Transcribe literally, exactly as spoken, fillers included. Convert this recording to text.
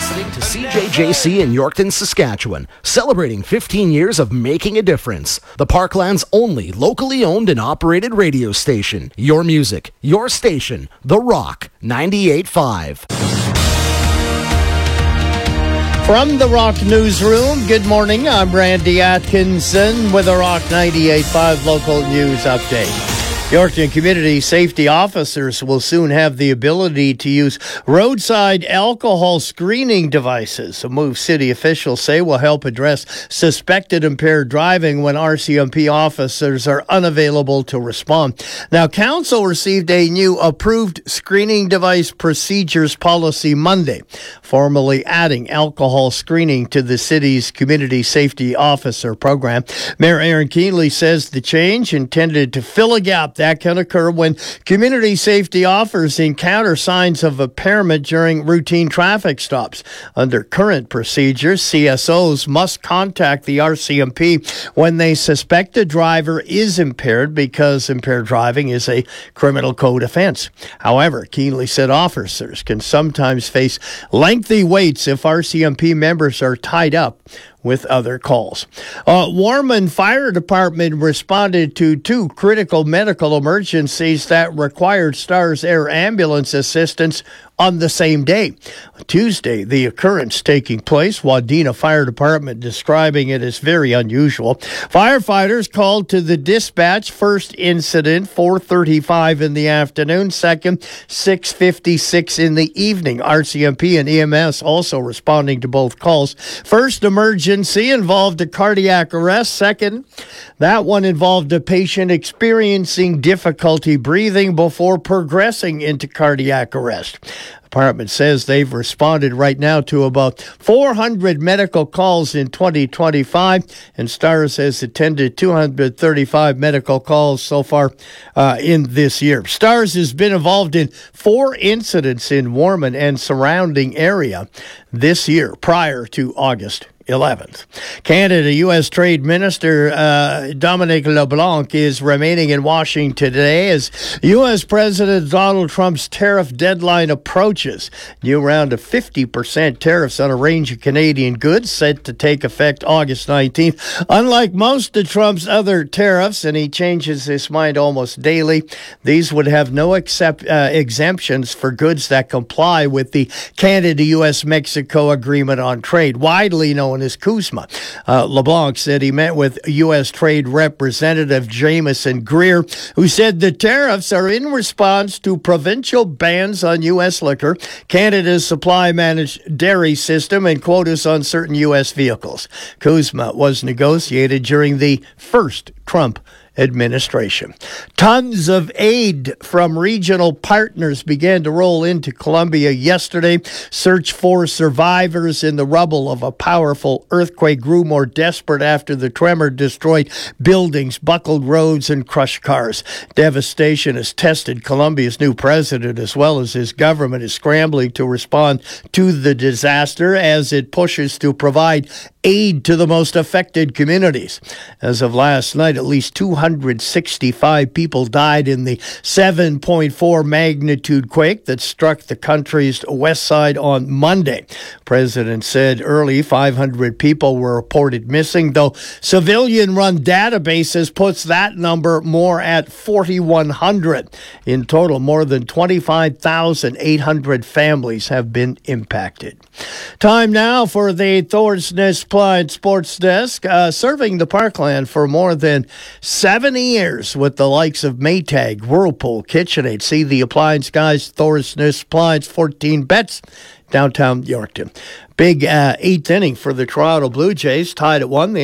listening to C J J C in Yorkton, Saskatchewan, celebrating fifteen years of making a difference. The Parkland's only locally owned and operated radio station. Your music, your station, The Rock ninety-eight point five. From the Rock Newsroom, good morning. I'm Randy Atkinson with the Rock ninety-eight point five local news update. Yorkton community safety officers will soon have the ability to use roadside alcohol screening devices. A move city officials say will help address suspected impaired driving when R C M P officers are unavailable to respond. Now, council received a new approved screening device procedures policy Monday, formally adding alcohol screening to the city's community safety officer program. Mayor Aaron Keenley says the change intended to fill a gap that can occur when community safety officers encounter signs of impairment during routine traffic stops. Under current procedures, C S Os must contact the R C M P when they suspect a driver is impaired because impaired driving is a criminal code offense. However, Keenley said officers can sometimes face lengthy waits if R C M P members are tied up with other calls. Uh, Warman Fire Department responded to two critical medical emergencies that required Stars Air ambulance assistance on the same day. Tuesday, the occurrence taking place, Wadena Fire Department describing it as very unusual. Firefighters called to the dispatch. First incident, four thirty-five in the afternoon. Second, six fifty-six in the evening. R C M P and E M S also responding to both calls. First emergency involved a cardiac arrest. Second, that one involved a patient experiencing difficulty breathing before progressing into cardiac arrest. The department says they've responded right now to about four hundred medical calls in twenty twenty-five, and Stars has attended two hundred thirty-five medical calls so far uh, in this year. Stars has been involved in four incidents in Warman and surrounding area this year prior to August eleventh. Canada U S Trade Minister uh, Dominic LeBlanc is remaining in Washington today as U S President Donald Trump's tariff deadline approaches. New round of fifty percent tariffs on a range of Canadian goods set to take effect August nineteenth. Unlike most of Trump's other tariffs, and he changes his mind almost daily, these would have no accept, uh, exemptions for goods that comply with the Canada-U S Mexico Agreement on Trade, widely known as CUSMA. Uh, LeBlanc said he met with U S Trade Representative Jamieson Greer, who said the tariffs are in response to provincial bans on U S liquor, Canada's supply-managed dairy system, and quotas on certain U S vehicles. CUSMA was negotiated during the first Trump administration. Tons of aid from regional partners began to roll into Colombia yesterday. Search for survivors in the rubble of a powerful earthquake grew more desperate after the tremor destroyed buildings, buckled roads, and crushed cars. Devastation has tested Colombia's new president, as well as his government is scrambling to respond to the disaster as it pushes to provide aid to the most affected communities. As of last night, at least two hundred sixty-five people died in the seven point four magnitude quake that struck the country's west side on Monday. President said early five hundred people were reported missing, though civilian-run databases puts that number more at forty-one hundred. In total, more than twenty-five thousand eight hundred families have been impacted. Time now for the Thorsness Applied Sports Desk, uh, serving the Parkland for more than seventy years with the likes of Maytag, Whirlpool, KitchenAid. See the appliance guys, Thorsness Appliance, fourteen bets, downtown Yorkton. Big uh, eighth inning for the Toronto Blue Jays, tied at one. The